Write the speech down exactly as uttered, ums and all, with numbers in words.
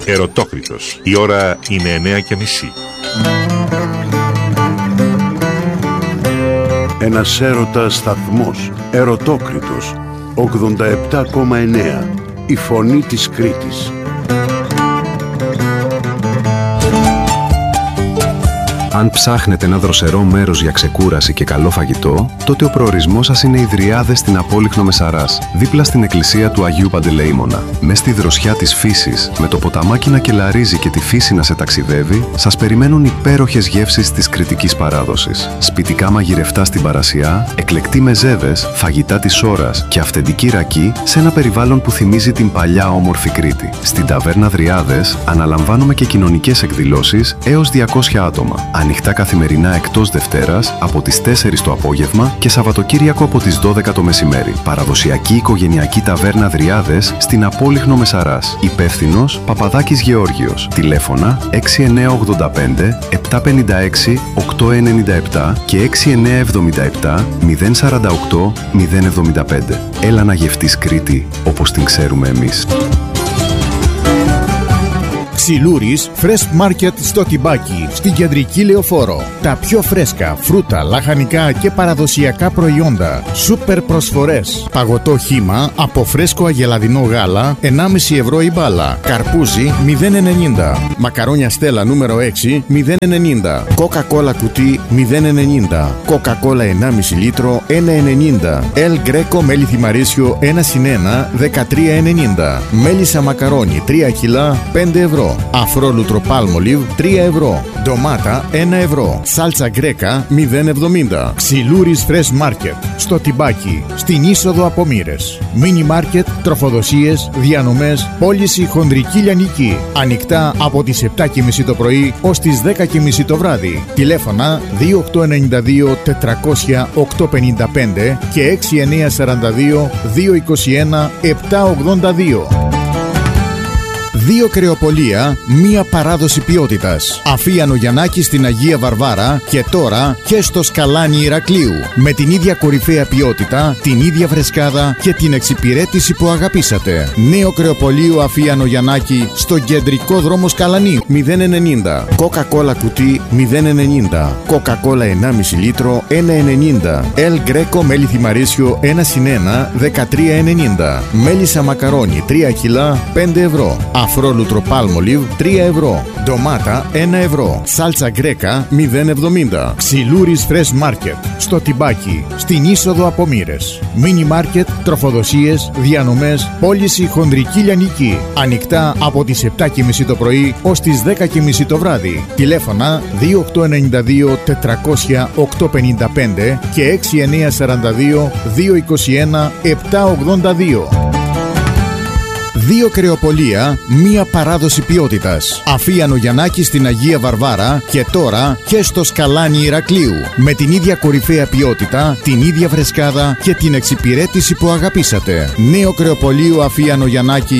Ερωτόκριτος. Η ώρα είναι εννέα και μισή. Ένας έρωτας σταθμός. Ερωτόκριτος. ογδόντα επτά κόμμα εννέα. Η φωνή της Κρήτης. Αν ψάχνετε ένα δροσερό μέρος για ξεκούραση και καλό φαγητό, τότε ο προορισμός σας είναι οι Δριάδες στην Απόλιχνο Μεσαράς, δίπλα στην εκκλησία του Αγίου Παντελεήμονα. Μες στη δροσιά της φύσης, με το ποταμάκι να κελαρίζει και τη φύση να σε ταξιδεύει, σας περιμένουν υπέροχες γεύσεις της κρητικής παράδοσης. Σπιτικά μαγειρευτά στην Παρασιά, εκλεκτοί μεζέδες, φαγητά της ώρας και αυθεντική ρακή σε ένα περιβάλλον που θυμίζει την παλιά όμορφη Κρήτη. Στην ταβέρνα Δριάδες αναλαμβάνουμε και κοινωνικές εκδηλώσεις έως διακόσια άτομα. Ανοιχτά καθημερινά εκτός Δευτέρας από τις τέσσερις το απόγευμα και Σαββατοκύριακο από τις δώδεκα το μεσημέρι. Παραδοσιακή οικογενειακή ταβέρνα Δριάδες στην Απόλιχνο Μεσαράς. Υπεύθυνος Παπαδάκης Γεώργιος. Τηλέφωνα έξι εννέα ογδόντα πέντε επτακόσια πενήντα έξι οκτακόσια ενενήντα επτά και έξι εννέα εβδομήντα επτά μηδέν σαράντα οκτώ μηδέν εβδομήντα πέντε. Έλα να γευτείς Κρήτη όπως την ξέρουμε εμείς. Ξυλούρης Fresh Market στο Τιμπάκι, στην κεντρική Λεωφόρο. Τα πιο φρέσκα φρούτα, λαχανικά και παραδοσιακά προϊόντα. Σούπερ προσφορές. Παγωτό χύμα από φρέσκο αγελαδινό γάλα ενάμιση ευρώ η μπάλα. Καρπούζι μηδέν ενενήντα. Μακαρόνια Στέλλα νούμερο έξι μηδέν ενενήντα. Coca-Cola κουτί μηδέν ενενήντα. Coca-Cola ενάμιση λίτρο ένα ενενήντα. El Greco μέλι θυμαρίσιο ένα συν ένα δεκατρία ενενήντα. Μέλισσα μακαρόνι τρία κιλά πέντε ευρώ. Αφρόλουτρο Palmolive τρία ευρώ. Ντομάτα ένα ευρώ. Σάλτσα γκρέκα μηδέν εβδομήντα. Ξυλούρης Fresh Market στο Τιμπάκι, στην είσοδο από Μοίρες. Μίνι μάρκετ, τροφοδοσίες, διανομές, πώληση χονδρική λιανική. Ανοιχτά από τις επτά και μισή το πρωί ως τις δέκα και μισή το βράδυ. Τηλέφωνα δύο οκτώ εννιά δύο τετρακόσια οκτώ πενήντα πέντε και έξι εννέα σαράντα δύο δύο είκοσι ένα επτακόσια ογδόντα δύο. Δύο κρεοπολία, μία παράδοση ποιότητας. Αφίανο Γιαννάκη στην Αγία Βαρβάρα και τώρα και στο Σκαλάνι Ηρακλείου. Με την ίδια κορυφαία ποιότητα, την ίδια βρεσκάδα και την εξυπηρέτηση που αγαπήσατε. Νέο κρεοπολείο Αφίανο Γιαννάκη στο κεντρικό δρόμο Σκαλανίου μηδέν ενενήντα. Coca-Cola κουτί μηδέν ενενήντα. Coca-Cola ενάμιση λίτρο ένα ενενήντα. El Greco μέλι θυμαρίσιο ένα συν ένα δεκατρία ενενήντα. Μέλισσα μακαρόνι τρία κιλά πέντε ευρώ. Αφρόλουτρο Palmolive τρία ευρώ. Ντομάτα ένα ευρώ. Σάλτσα γκρέκα μηδέν εβδομήντα. Ξυλούρης Fresh Market στο Τιμπάκι, στην είσοδο από Μοίρες. Μίνι μάρκετ, τροφοδοσίες, διανομές, πώληση χονδρική λιανική. Ανοιχτά από τις επτά και μισή το πρωί ως τις δέκα και μισή το βράδυ. Τηλέφωνα δύο οκτώ εννιά δύο τετρακόσια οκτώ πενήντα πέντε και έξι εννέα σαράντα δύο δύο είκοσι ένα επτακόσια ογδόντα δύο. Δύο κρεοπολία, μία παράδοση ποιότητας. Αφίανο Γιαννάκη στην Αγία Βαρβάρα και τώρα και στο Σκαλάνι Ηρακλείου. Με την ίδια κορυφαία ποιότητα, την ίδια βρεσκάδα και την εξυπηρέτηση που αγαπήσατε. Νέο κρεοπολείο Αφίανο Γιαννάκη